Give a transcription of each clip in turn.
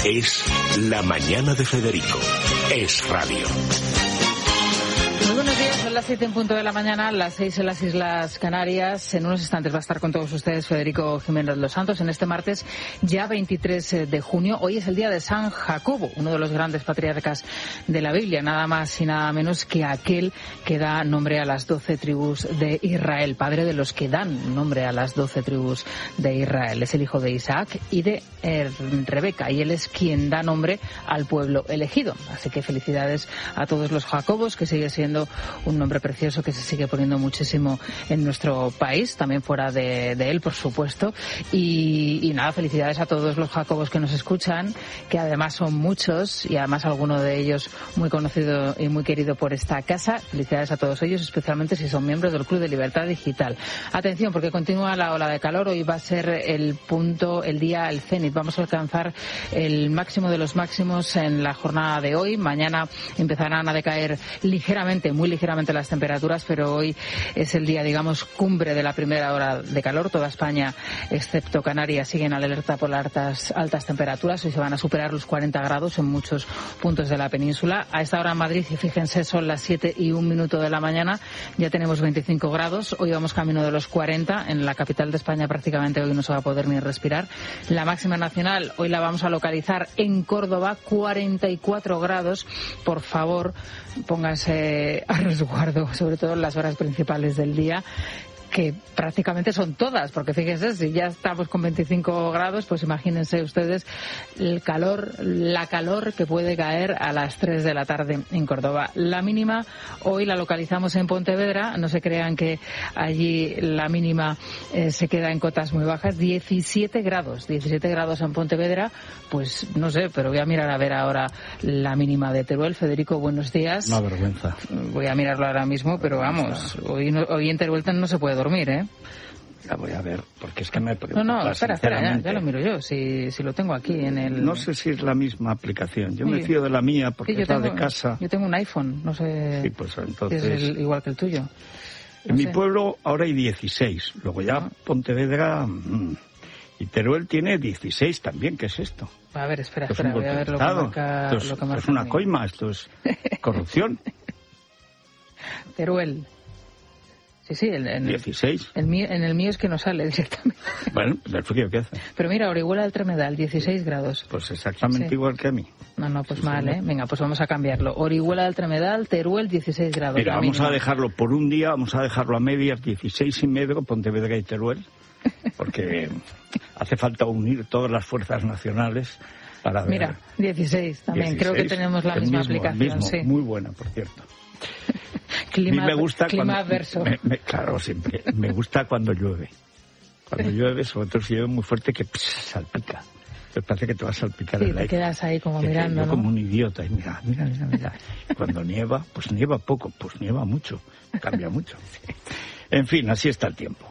Es La Mañana de Federico. Es radio. Muy buenos días, son las 7 en punto de la mañana, las 6 en las Islas Canarias. En unos instantes va a estar con todos ustedes Federico Jiménez Los Santos en este martes, ya 23 de junio. Hoy es el día de San Jacobo, uno de los grandes patriarcas de la Biblia, nada más y nada menos que aquel que da nombre a las 12 tribus de Israel, padre de los que dan nombre a las 12 tribus de Israel. Es el hijo de Isaac y de Rebeca, y él es quien da nombre al pueblo elegido. Así que felicidades a todos los Jacobos, que sigue siendo un nombre precioso que se sigue poniendo muchísimo en nuestro país, también fuera de él, por supuesto. Y nada, felicidades a todos los Jacobos que nos escuchan, que además son muchos, y además alguno de ellos muy conocido y muy querido por esta casa. Felicidades a todos ellos, especialmente si son miembros del Club de Libertad Digital. Atención, porque continúa la ola de calor. Hoy va a ser el día, el cenit. Vamos a alcanzar el máximo de los máximos en la jornada de hoy. Mañana empezarán a decaer muy ligeramente las temperaturas, pero hoy es el día, digamos, cumbre de la primera hora de calor. Toda España, excepto Canarias, siguen alerta por las altas temperaturas. Hoy se van a superar los 40 grados en muchos puntos de la península. A esta hora en Madrid, y fíjense, son las 7:01 de la mañana, ya tenemos 25 grados. Hoy vamos camino de los 40. En la capital de España prácticamente hoy no se va a poder ni respirar. La máxima nacional hoy la vamos a localizar en Córdoba, 44 grados. Por favor, pónganse a resguardo, sobre todo en las horas principales del día, que prácticamente son todas, porque fíjense, si ya estamos con 25 grados, pues imagínense ustedes la calor que puede caer a las 3 de la tarde en Córdoba. La mínima hoy la localizamos en Pontevedra. No se crean que allí la mínima se queda en cotas muy bajas. 17 grados en Pontevedra. Pues no sé, pero voy a mirar a ver ahora la mínima de Teruel. Federico, buenos días. Una vergüenza. Voy a mirarlo ahora mismo, pero vamos, hoy en Teruel no se puede dormir, ¿eh? La voy a ver, porque es que me preocupa. No, espera, ya lo miro yo, si lo tengo aquí en el... No sé si es la misma aplicación. Yo me fío de la mía porque es la de casa. Yo tengo un iPhone, no sé. Sí, pues entonces... Si es igual que el tuyo. En mi pueblo ahora hay 16. Luego ya Pontevedra... Y Teruel tiene 16 también. ¿Qué es esto? A ver, espera, voy a ver lo que marca. Esto es una coima, esto es corrupción. Teruel. Sí, en 16. En el mío es que no sale directamente. Bueno, pues el frío que hace. Pero mira, Orihuela del Tremedal, 16 grados. Pues exactamente igual que a mí. No, pues mal, ¿eh? Venga, pues vamos a cambiarlo. Orihuela del Tremedal, Teruel, 16 grados. Mira, vamos a dejarlo por un día, vamos a dejarlo a medias, 16,5, Pontevedra y Teruel, porque hace falta unir todas las fuerzas nacionales para ver. Mira, 16 también, 16, creo que tenemos la misma aplicación. Sí. Muy buena, por cierto. Clima, a mí me gusta clima adverso. Claro, siempre. Me gusta cuando llueve. Cuando llueve, sobre todo si llueve muy fuerte, que salpica. Te parece que te va a salpicar el aire. Sí, te quedas ahí como mirando, yo ¿no? como un idiota. Y mira. Cuando nieva, pues nieva poco, pues nieva mucho. Cambia mucho. En fin, así está el tiempo.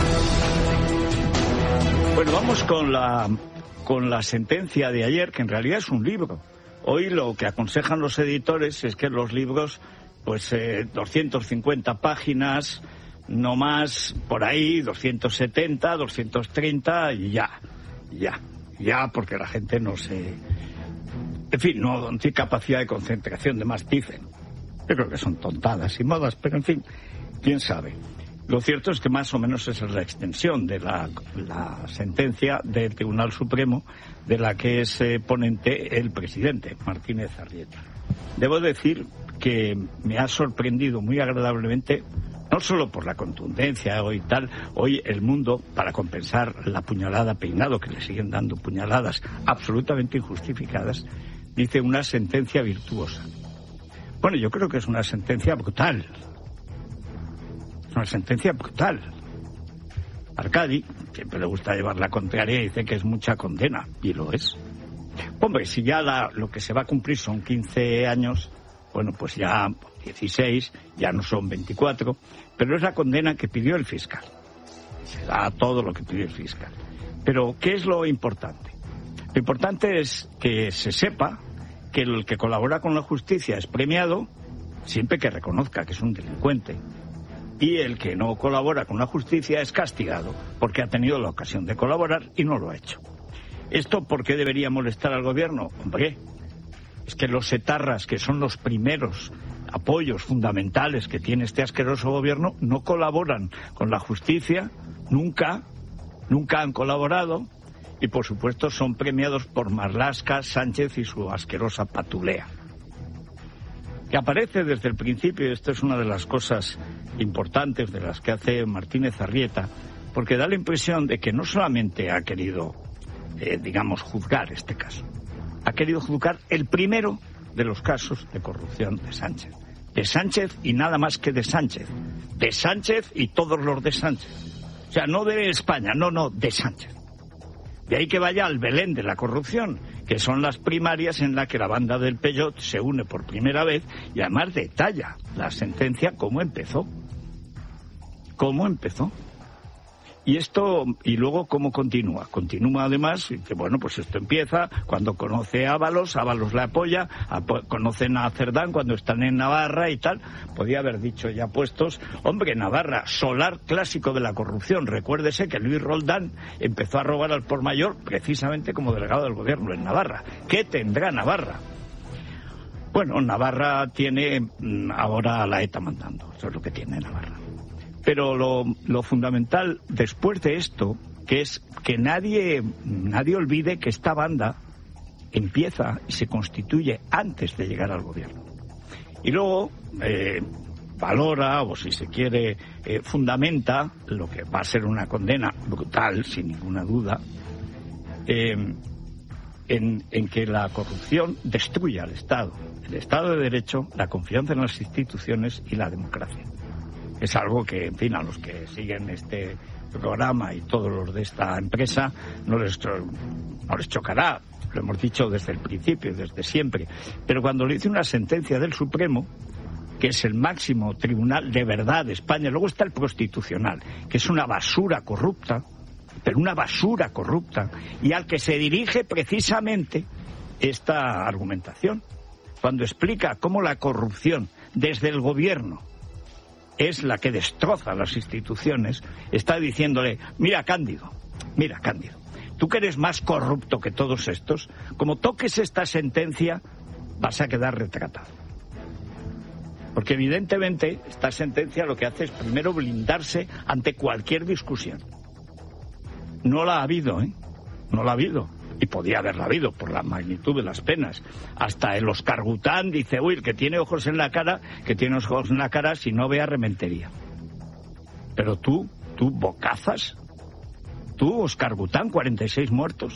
Bueno, vamos con la sentencia de ayer, que en realidad es un libro. Hoy lo que aconsejan los editores es que los libros... Pues 250 páginas, no más, por ahí, 270, 230 y ya, porque la gente no se... En fin, no tiene capacidad de concentración, de más dicen. Yo creo que son tontadas y modas, pero en fin, quién sabe. Lo cierto es que más o menos esa es la extensión de la sentencia del Tribunal Supremo, de la que es ponente el presidente, Martínez Arrieta. Debo decir que me ha sorprendido muy agradablemente, no solo por la contundencia y tal, hoy el mundo, para compensar la puñalada Peinado, que le siguen dando puñaladas absolutamente injustificadas, dice una sentencia virtuosa. Bueno, yo creo que es una sentencia brutal. Es una sentencia brutal. Arcadi, siempre le gusta llevar la contraria, y dice que es mucha condena, y lo es. Hombre, si ya lo que se va a cumplir son 15 años, bueno, pues ya 16, ya no son 24, pero es la condena que pidió el fiscal. Se da todo lo que pidió el fiscal. Pero, ¿qué es lo importante? Lo importante es que se sepa que el que colabora con la justicia es premiado siempre que reconozca que es un delincuente. Y el que no colabora con la justicia es castigado porque ha tenido la ocasión de colaborar y no lo ha hecho. ¿Esto por qué debería molestar al gobierno? Hombre, es que los etarras, que son los primeros apoyos fundamentales que tiene este asqueroso gobierno, no colaboran con la justicia, nunca han colaborado, y por supuesto son premiados por Marlaska, Sánchez y su asquerosa patulea, que aparece desde el principio. Y esto es una de las cosas importantes de las que hace Martínez Arrieta, porque da la impresión de que no solamente ha querido, juzgar este caso, ha querido juzgar el primero de los casos de corrupción de Sánchez. De Sánchez y nada más que de Sánchez. De Sánchez y todos los de Sánchez. O sea, no de España, no, de Sánchez. De ahí que vaya al Belén de la corrupción, que son las primarias en las que la banda del Peyot se une por primera vez y además detalla la sentencia cómo empezó. Y esto, y luego cómo continúa. Continúa además, que bueno, pues esto empieza cuando conoce a Ábalos le apoya, conocen a Cerdán cuando están en Navarra y tal. Podía haber dicho ya puestos, hombre, Navarra, solar clásico de la corrupción. Recuérdese que Luis Roldán empezó a robar al por mayor precisamente como delegado del gobierno en Navarra. ¿Qué tendrá Navarra? Bueno, Navarra tiene ahora a la ETA mandando. Eso es lo que tiene Navarra. Pero lo fundamental después de esto, que es que nadie olvide que esta banda empieza y se constituye antes de llegar al gobierno. Y luego valora, o si se quiere, fundamenta lo que va a ser una condena brutal, sin ninguna duda, en que la corrupción destruye al Estado, el Estado de Derecho, la confianza en las instituciones y la democracia. Es algo que, en fin, a los que siguen este programa y todos los de esta empresa no les chocará. Lo hemos dicho desde el principio, desde siempre. Pero cuando le dice una sentencia del Supremo, que es el máximo tribunal de verdad de España, luego está el Constitucional, que es una basura corrupta, pero una basura corrupta, y al que se dirige precisamente esta argumentación, cuando explica cómo la corrupción desde el gobierno es la que destroza las instituciones, está diciéndole, mira Cándido, tú que eres más corrupto que todos estos, como toques esta sentencia vas a quedar retratado. Porque evidentemente esta sentencia lo que hace es primero blindarse ante cualquier discusión. No la ha habido, no la ha habido. Y podía haberla habido por la magnitud de las penas. Hasta el Óscar Gután dice, uy, el que tiene ojos en la cara, si no ve a Rementería. Pero tú, bocazas, tú, Óscar Gután, 46 muertos.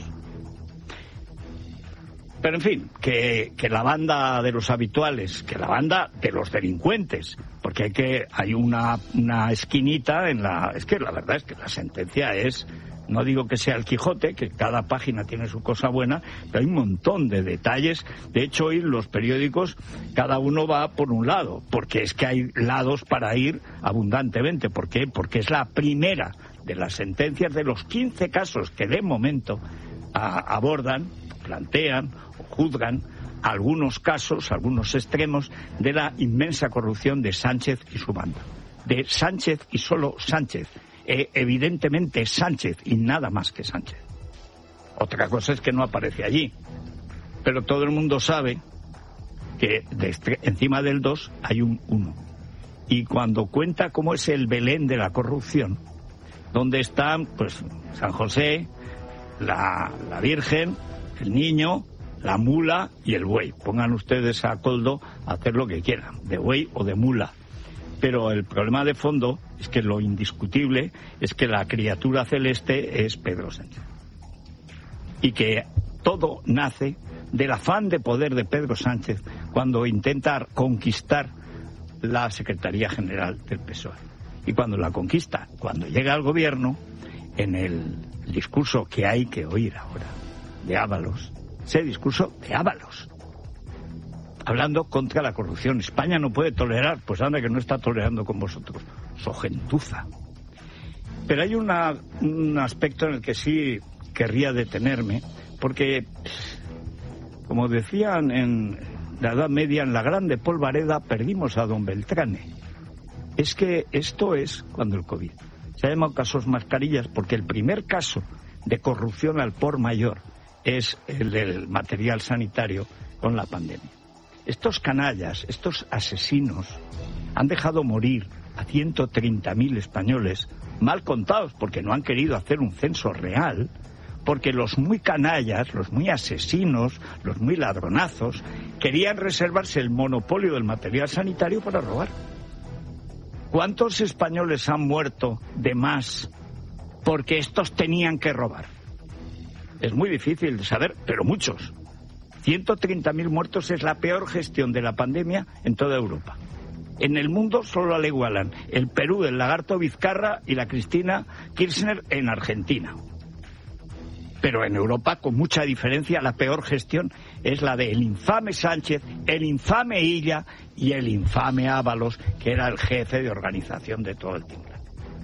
Pero en fin, que la banda de los habituales, que la banda de los delincuentes, porque hay una esquinita en la... Es que la verdad es que la sentencia es... No digo que sea el Quijote, que cada página tiene su cosa buena, pero hay un montón de detalles. De hecho, hoy los periódicos, cada uno va por un lado, porque es que hay lados para ir abundantemente. ¿Por qué? Porque es la primera de las sentencias de los 15 casos que de momento abordan, plantean o juzgan algunos casos, algunos extremos de la inmensa corrupción de Sánchez y su banda. De Sánchez y solo Sánchez. Evidentemente Sánchez y nada más que Sánchez. Otra cosa es que no aparece allí, pero todo el mundo sabe que encima del 2 hay un 1. Y cuando cuenta cómo es el Belén de la corrupción, donde están pues San José, la Virgen, el niño, la mula y el buey. Pongan ustedes a Coldo a hacer lo que quieran, de buey o de mula. Pero el problema de fondo es que lo indiscutible es que la criatura celeste es Pedro Sánchez. Y que todo nace del afán de poder de Pedro Sánchez cuando intenta conquistar la Secretaría General del PSOE. Y cuando la conquista, cuando llega al gobierno, en el discurso que hay que oír ahora de Ábalos, ese discurso de Ábalos, hablando contra la corrupción. España no puede tolerar, pues anda que no está tolerando con vosotros, so gentuza. Pero hay un aspecto en el que sí querría detenerme, porque, como decían en la Edad Media, en la Grande Polvareda perdimos a don Beltrane. Es que esto es cuando el COVID se ha llamado casos mascarillas, porque el primer caso de corrupción al por mayor es el del material sanitario con la pandemia. Estos canallas, estos asesinos, han dejado morir a 130.000 españoles, mal contados, porque no han querido hacer un censo real, porque los muy canallas, los muy asesinos, los muy ladronazos, querían reservarse el monopolio del material sanitario para robar. ¿Cuántos españoles han muerto de más porque estos tenían que robar? Es muy difícil de saber, pero muchos. 130.000 muertos es la peor gestión de la pandemia en toda Europa. En el mundo solo la igualan el Perú del Lagarto Vizcarra y la Cristina Kirchner en Argentina. Pero en Europa, con mucha diferencia, la peor gestión es la del infame Sánchez, el infame Illa y el infame Ábalos, que era el jefe de organización de todo el tinglado.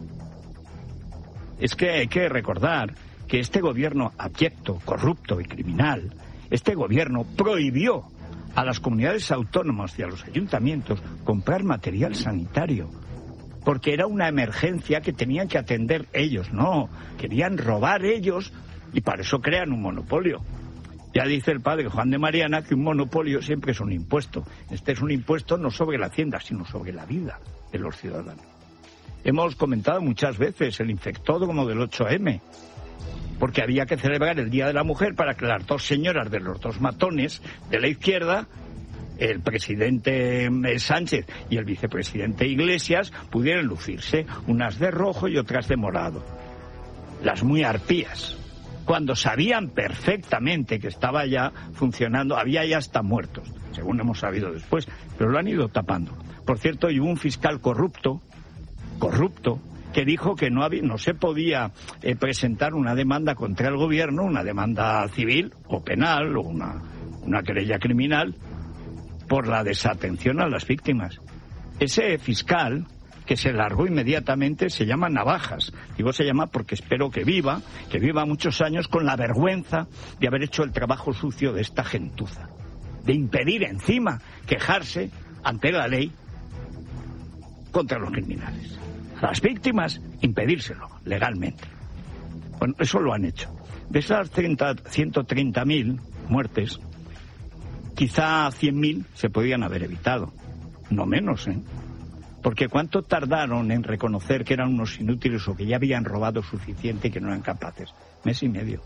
Es que hay que recordar que este gobierno abyecto, corrupto y criminal, este gobierno prohibió a las comunidades autónomas y a los ayuntamientos comprar material sanitario, porque era una emergencia que tenían que atender ellos. No, querían robar ellos y para eso crean un monopolio. Ya dice el padre Juan de Mariana que un monopolio siempre es un impuesto. Este es un impuesto no sobre la hacienda, sino sobre la vida de los ciudadanos. Hemos comentado muchas veces el infectódromo del 8M, porque había que celebrar el Día de la Mujer para que las dos señoras de los dos matones de la izquierda, el presidente Sánchez y el vicepresidente Iglesias, pudieran lucirse, unas de rojo y otras de morado. Las muy arpías, cuando sabían perfectamente que estaba ya funcionando, había ya hasta muertos, según hemos sabido después, pero lo han ido tapando. Por cierto, hubo un fiscal corrupto, que dijo que no se podía presentar una demanda contra el gobierno, una demanda civil o penal o una querella criminal por la desatención a las víctimas. Ese fiscal, que se largó inmediatamente, se llama Navajas. Digo se llama porque espero que viva muchos años con la vergüenza de haber hecho el trabajo sucio de esta gentuza, de impedir encima quejarse ante la ley contra los criminales. Las víctimas, impedírselo legalmente. Bueno, eso lo han hecho. De esas 130.000 muertes, quizá 100.000 se podían haber evitado. No menos, ¿eh? Porque ¿cuánto tardaron en reconocer que eran unos inútiles o que ya habían robado suficiente y que no eran capaces? Mes y medio.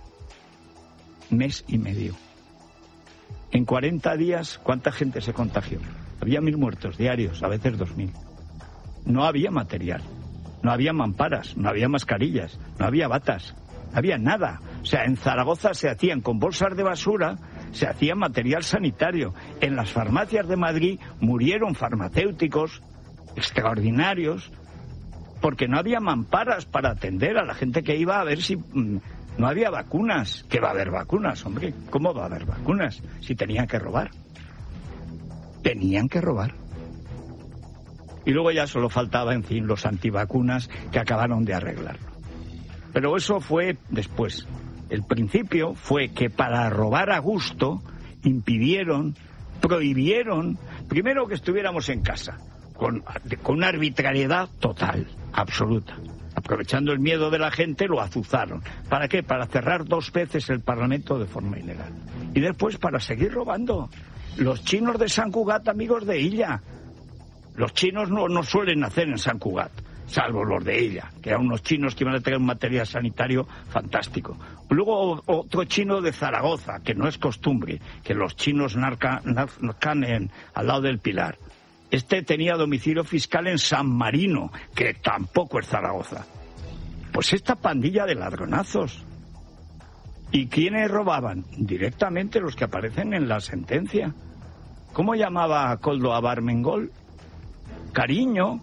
En 40 días, ¿cuánta gente se contagió? Había 1.000 muertos diarios, a veces 2.000. No había material. No había mamparas, no había mascarillas, no había batas, no había nada. O sea, en Zaragoza se hacían con bolsas de basura, se hacía material sanitario. En las farmacias de Madrid murieron farmacéuticos extraordinarios porque no había mamparas para atender a la gente que iba a ver si no había vacunas. ¿Que va a haber vacunas, hombre? ¿Cómo va a haber vacunas si tenían que robar? Tenían que robar. Y luego ya solo faltaba, en fin, los antivacunas que acabaron de arreglarlo. Pero eso fue después. El principio fue que para robar a gusto prohibieron, primero que estuviéramos en casa, con una arbitrariedad total, absoluta. Aprovechando el miedo de la gente, lo azuzaron. ¿Para qué? Para cerrar 2 veces el Parlamento de forma ilegal. Y después para seguir robando. Los chinos de Sant Cugat, amigos de Illa. Los chinos no suelen nacer en Sant Cugat, salvo los de Illa, que eran unos chinos que iban a tener un material sanitario fantástico. Luego otro chino de Zaragoza, que no es costumbre, que los chinos nazcan al lado del Pilar. Este tenía domicilio fiscal en San Marino, que tampoco es Zaragoza. Pues esta pandilla de ladronazos. ¿Y quiénes robaban? Directamente los que aparecen en la sentencia. ¿Cómo llamaba a Koldo a Barmengol? Cariño.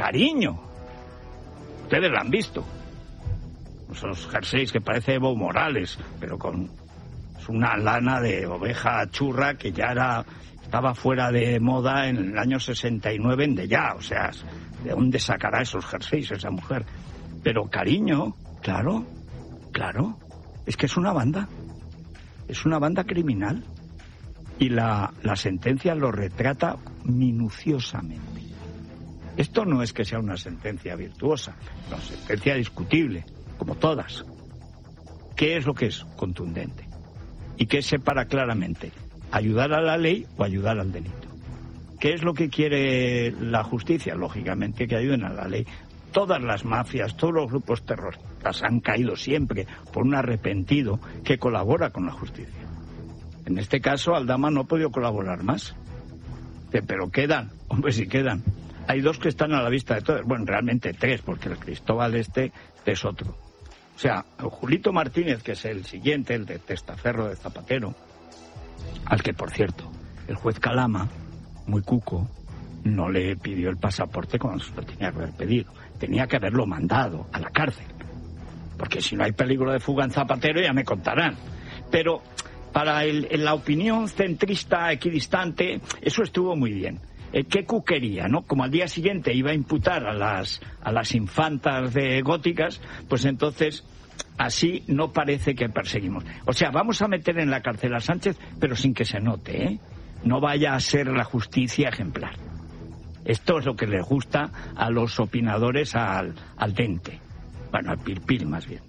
Ustedes lo han visto. Esos jerseys que parece Evo Morales, pero es una lana de oveja churra que ya estaba fuera de moda en el año 69 en Dellá. O sea, ¿de dónde sacará esos jerseys esa mujer? Pero Cariño, claro. Es que es una banda criminal. Y la sentencia lo retrata minuciosamente. Esto no es que sea una sentencia virtuosa, es una sentencia discutible, como todas. ¿Qué es lo que es? Contundente. y que separa claramente ayudar a la ley o ayudar al delito. ¿Qué es lo que quiere la justicia? Lógicamente que ayuden a la ley. Todas las mafias, todos los grupos terroristas han caído siempre por un arrepentido que colabora con la justicia. En este caso, Aldama no ha podido colaborar más. Pero quedan, hombre, sí quedan. Hay 2 que están a la vista de todos. Bueno, realmente 3, porque el Cristóbal este es otro. O sea, Julito Martínez, que es el siguiente, el de testaferro de Zapatero, al que, por cierto, el juez Calama, muy cuco, no le pidió el pasaporte cuando se lo tenía que haber pedido. Tenía que haberlo mandado a la cárcel. Porque si no hay peligro de fuga en Zapatero, ya me contarán. Pero para la opinión centrista equidistante, eso estuvo muy bien. Qué cuquería, ¿no? Como al día siguiente iba a imputar a las infantas de góticas, pues entonces así no parece que perseguimos. O sea, vamos a meter en la cárcel a Sánchez, pero sin que se note, ¿eh? No vaya a ser la justicia ejemplar. Esto es lo que les gusta a los opinadores al dente. Bueno, al pil más bien.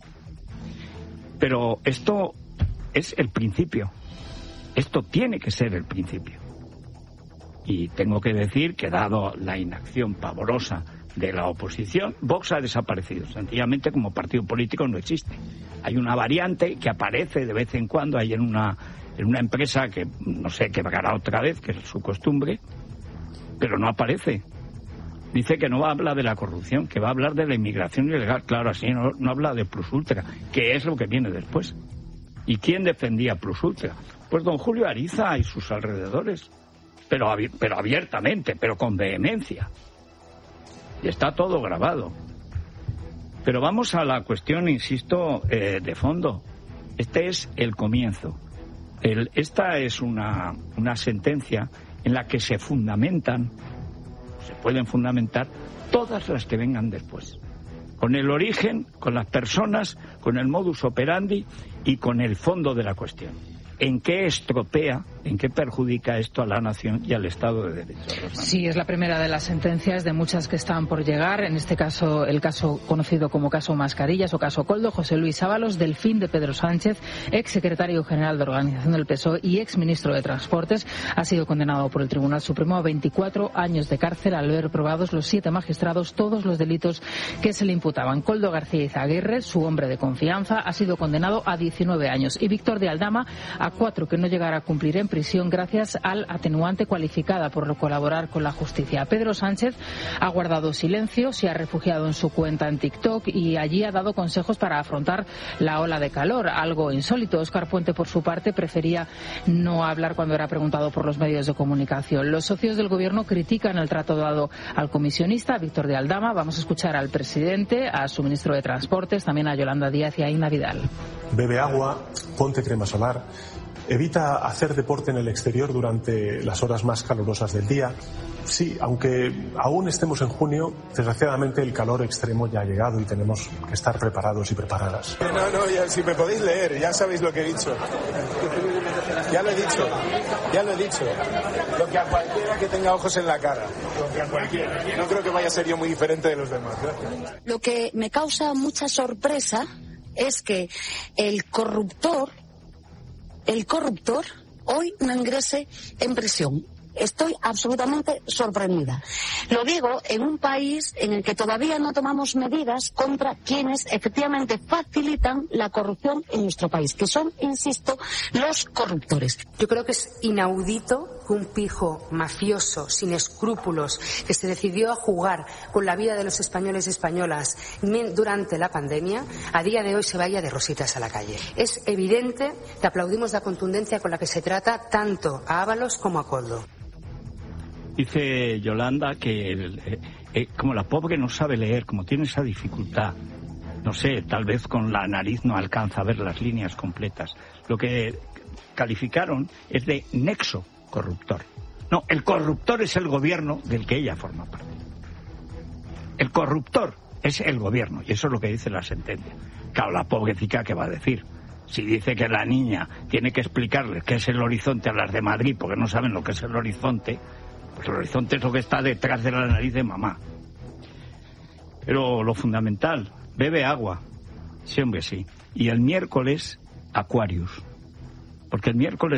Pero esto es el principio. Esto tiene que ser el principio. Y tengo que decir que, dado la inacción pavorosa de la oposición, Vox ha desaparecido. Sencillamente, como partido político no existe. Hay una variante que aparece de vez en cuando ahí en una empresa que no sé, quebrará otra vez, que es su costumbre, pero no aparece. Dice que no va a hablar de la corrupción, que va a hablar de la inmigración ilegal. Claro, así no habla de Plus Ultra, que es lo que viene después. ¿Y quién defendía Plus Ultra? Pues don Julio Ariza y sus alrededores. Pero abiertamente, pero con vehemencia. Y está todo grabado. Pero vamos a la cuestión, insisto, de fondo. Este es el comienzo. Esta es una sentencia en la que se pueden fundamentar todas las que vengan después. Con el origen, con las personas, con el modus operandi y con el fondo de la cuestión. ¿En qué estropea, en qué perjudica esto a la nación y al Estado de Derecho? Sí, es la primera de las sentencias de muchas que están por llegar. En este caso, el caso conocido como caso Mascarillas o caso Koldo, José Luis Ábalos, delfín de Pedro Sánchez, ex secretario general de Organización del PSOE y ex ministro de Transportes, ha sido condenado por el Tribunal Supremo a 24 años de cárcel al ver probados los 7 magistrados todos los delitos que se le imputaban. Koldo García Izaguirre, su hombre de confianza, ha sido condenado a 19 años y Víctor de Aldama a 4 que no llegará a cumplir en prisión gracias al atenuante cualificada por colaborar con la justicia. Pedro Sánchez ha guardado silencio, se ha refugiado en su cuenta en TikTok y allí ha dado consejos para afrontar la ola de calor, algo insólito. Óscar Puente, por su parte, prefería no hablar cuando era preguntado por los medios de comunicación. Los socios del gobierno critican el trato dado al comisionista, Víctor de Aldama. Vamos a escuchar al presidente, a su ministro de Transportes, también a Yolanda Díaz y a Inna Vidal. Bebe agua, ponte crema solar. Evita hacer deporte en el exterior durante las horas más calurosas del día. Sí, aunque aún estemos en junio, desgraciadamente el calor extremo ya ha llegado y tenemos que estar preparados y preparadas. No, ya, si me podéis leer, ya sabéis lo que he dicho. Ya lo he dicho. Lo que a cualquiera que tenga ojos en la cara. Lo que a cualquiera. No creo que vaya a ser yo muy diferente de los demás. Gracias. Lo que me causa mucha sorpresa es que el corruptor hoy no ingrese en prisión. Estoy absolutamente sorprendida. Lo digo en un país en el que todavía no tomamos medidas contra quienes efectivamente facilitan la corrupción en nuestro país, que son, insisto, los corruptores. Yo creo que es inaudito que un pijo mafioso, sin escrúpulos, que se decidió a jugar con la vida de los españoles y españolas durante la pandemia, a día de hoy se vaya de rositas a la calle. Es evidente que aplaudimos la contundencia con la que se trata tanto a Ábalos como a Koldo. Dice Yolanda que como la pobre no sabe leer, como tiene esa dificultad, no sé, tal vez con la nariz no alcanza a ver las líneas completas. Lo que calificaron es de nexo corruptor. No, el corruptor es el gobierno del que ella forma parte. El corruptor es el gobierno, y eso es lo que dice la sentencia. Claro, la pobrecita, ¿qué va a decir? Si dice que la niña tiene que explicarle qué es el horizonte a las de Madrid porque no saben lo que es el horizonte, pues el horizonte es lo que está detrás de la nariz de mamá. Pero lo fundamental, bebe agua. Sí, hombre, sí. Y el miércoles, Aquarius. porque el miércoles